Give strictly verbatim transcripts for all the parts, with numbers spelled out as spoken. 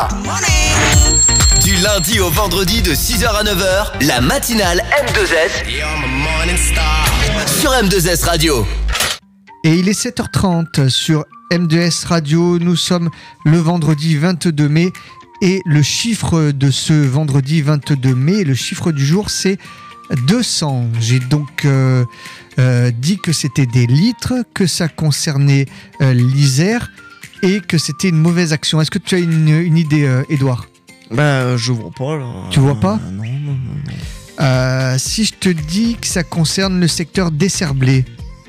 Du lundi au vendredi de six heures à neuf heures, la matinale M deux S sur M deux S Radio. Et il est sept heures trente sur M deux S Radio. Nous sommes le vendredi vingt-deux mai et le chiffre de ce vendredi vingt-deux mai, le chiffre du jour, c'est deux cents. J'ai donc euh, euh, dit que c'était des litres, que ça concernait euh, l'Isère et que c'était une mauvaise action. Est-ce que tu as une, une idée, euh, Edouard ? Bah, je vois pas là. Tu vois pas ? euh, Non, non, non. non. Euh, si je te dis que ça concerne le secteur d'Esserblé.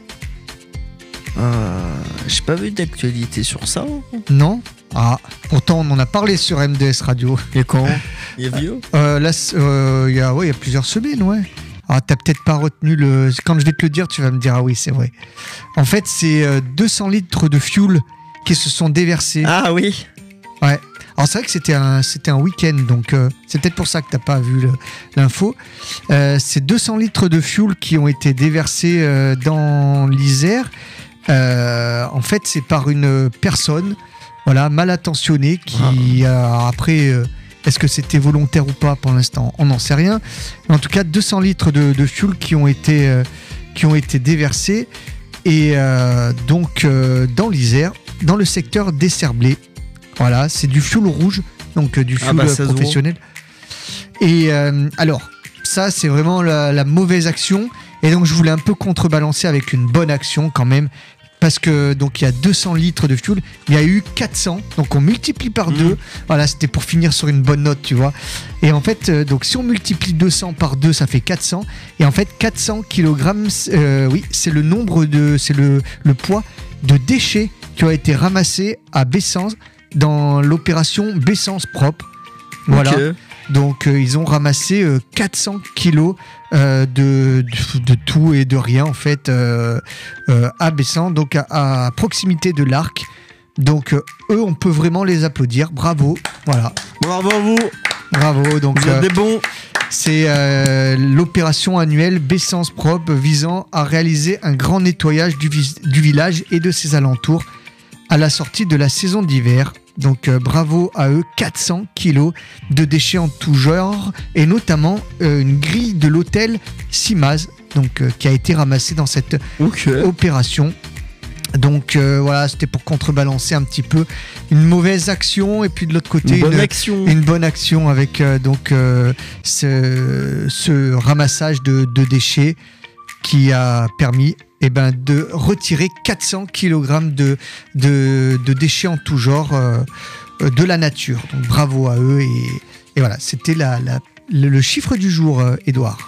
Euh, j'ai pas vu d'actualité sur ça. Non ? Ah, pourtant on en a parlé sur M deux S Radio. Et quand ? Il y a vieux euh, Là, euh, il y a, ouais, il y a plusieurs semaines, ouais. Ah, t'as peut-être pas retenu le. Quand je vais te le dire, tu vas me dire ah oui, c'est vrai. En fait, c'est euh, deux cents litres de fuel qui se sont déversés. Ah oui. Ouais. Alors c'est vrai que c'était un, c'était un week-end, donc euh, c'est peut-être pour ça que t'as pas vu le, l'info. Euh, c'est deux cents litres de fuel qui ont été déversés euh, dans l'Isère. Euh, en fait, c'est par une personne, voilà, mal intentionnée qui a après. Euh, est-ce que c'était volontaire ou pas pour l'instant ? On n'en sait rien. Mais en tout cas, deux cents litres de, de fuel qui ont été euh, qui ont été déversés et euh, donc euh, dans l'Isère, dans le secteur d'Esserblé. Voilà, c'est du fuel rouge, donc euh, du fuel ah bah, professionnel. Et euh, alors, ça, c'est vraiment la, la mauvaise action. Et donc, je voulais un peu contrebalancer avec une bonne action quand même. Parce que donc il y a deux cents litres de fuel, il y a eu quatre cents, donc on multiplie par mmh. deux. Voilà, c'était pour finir sur une bonne note, tu vois. Et en fait, euh, donc si on multiplie deux cents par deux, ça fait quatre cents. Et en fait, quatre cents kilogrammes, euh, oui, c'est le nombre de, c'est le, le poids de déchets qui ont été ramassés à Bessens dans l'opération Bessens propre. Voilà. Okay. Donc euh, ils ont ramassé euh, quatre cents kilos euh, de, de, de tout et de rien en fait euh, euh, à Bessens, donc à, à proximité de l'Arc. Donc euh, eux, on peut vraiment les applaudir. Bravo, voilà. Bravo à vous. Bravo. Donc vous êtes des bons. C'est euh, l'opération annuelle Bessens propre visant à réaliser un grand nettoyage du, vi- du village et de ses alentours à la sortie de la saison d'hiver. Donc euh, bravo à eux, quatre cents kilos de déchets en tout genre et notamment euh, une grille de l'hôtel Simaz donc, euh, qui a été ramassée dans cette okay. opération. Donc euh, voilà, c'était pour contrebalancer un petit peu une mauvaise action et puis de l'autre côté une bonne une, action, une bonne action avec euh, donc, euh, ce, ce ramassage de, de déchets qui a permis eh ben, de retirer quatre cents kilogrammes de, de, de déchets en tout genre euh, de la nature. Donc bravo à eux. Et, et voilà, c'était la, la, le, le chiffre du jour, euh, Edouard.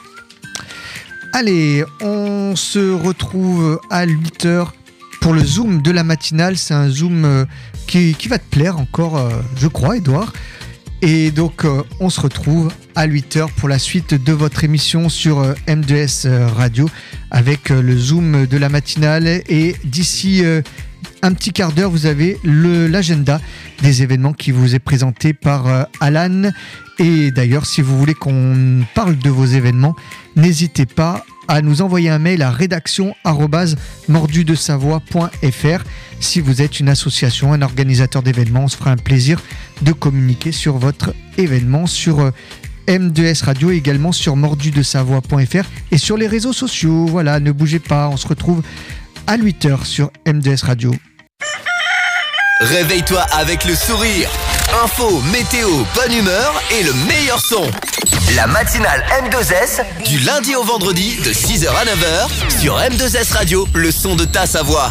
Allez, on se retrouve à huit heures pour le Zoom de la matinale. C'est un Zoom euh, qui, qui va te plaire encore, euh, je crois, Edouard. Et donc, euh, on se retrouve à huit heures pour la suite de votre émission sur euh, M deux S Radio avec euh, le Zoom de la matinale. Et d'ici euh, un petit quart d'heure, vous avez le, l'agenda des événements qui vous est présenté par euh, Alan. Et d'ailleurs, si vous voulez qu'on parle de vos événements, n'hésitez pas à nous envoyer un mail à rédaction arobase mordu de savoie point f r. Si vous êtes une association, un organisateur d'événements, on se fera un plaisir de communiquer sur votre événement sur M deux S Radio et également sur mordu de savoie point f r et sur les réseaux sociaux. Voilà, ne bougez pas, on se retrouve à huit heures sur M deux S Radio. Réveille-toi avec le sourire. Info, météo, bonne humeur et le meilleur son. La matinale M deux S, du lundi au vendredi, de six heures à neuf heures, sur M deux S Radio, le son de ta Savoie.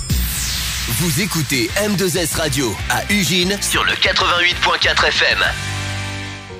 Vous écoutez M deux S Radio à Ugine sur le quatre-vingt-huit virgule quatre F M.